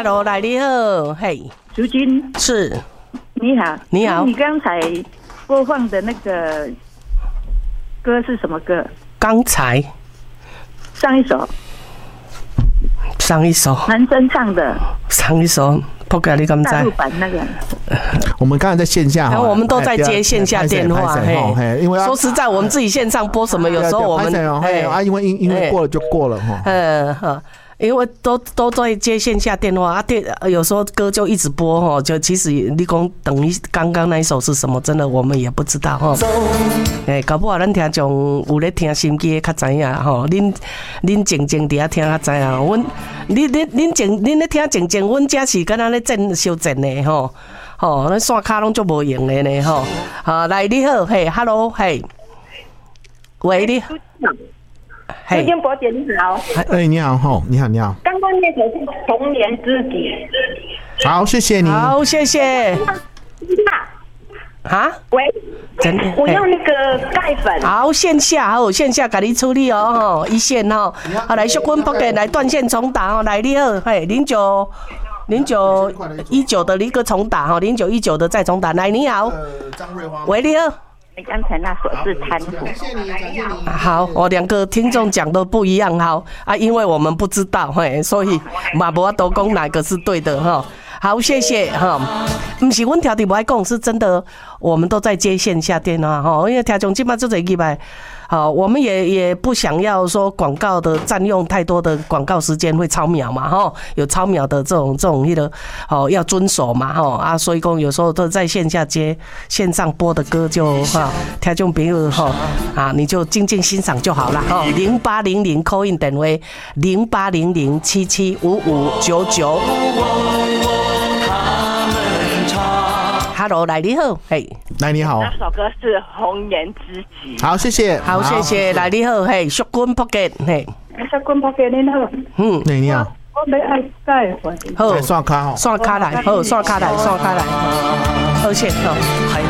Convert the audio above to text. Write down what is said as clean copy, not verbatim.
，Hello， 来你好，嘿， 淑君是， 你好， 你好， 你刚才播放的那个歌是什么歌？ 刚才上一首男生唱的， 上一首，不该你敢知？ 大陆版那个。 我们刚才在线下， 然后我们都在接线下电话， 嘿，因为说实在，我们自己线上播什么，有时候我们因为过了就过了哈。 因为都在接线下电话啊，有时候歌就一直播哈，就其实你讲等于刚刚那一首是什么，真的我们也不知道哈。搞不好咱听众有咧听心机较知影吼，恁静静伫遐听较知影。恁咧听静静，阮遮是敢若咧修正的吼，咱线卡拢足无用的呢吼。好，来你好，嘿 ，Hello， 嘿，喂你。 苏金伯姐你好， 你好吼，你好。 刚刚那首是童年知己。 好，谢谢你。 好，谢谢。啊？ 喂，我要那个钙粉。 好，线下给你处理哦，一线哦。好，来，淑君不给来断线重打哦，来你好，嘿，0919的一个重打哈，0919的再重打，来你好， 张瑞花， 喂你好。 你刚才那首是贪腐。 感谢你。 好，我两个听众讲的不一样，好啊，因为我们不知道，嘿，所以嘛无法度讲哪个是对的哈。好，谢谢哈。不是阮条题不爱讲，是真的，我们都在接线下电话哈，因为听众基本上就这个好，我们也不想要说广告的占用太多的广告时间会超秒嘛哈，有超秒的这种那个要遵守嘛哈啊，所以讲有时候都在线下接线上播的歌就听众朋友你就静静欣赏就好了哈。0800 call in 电话0800775599。Hello， 来你好，嘿， 来你好。 那首歌是《红颜知己》。 好，谢谢。 好，谢谢。来你好，嘿，淑君不给，嘿， 淑君不给你好。 你好。 我要爱钙粉。 好， 刷卡来，好，刷卡来，好，谢，好。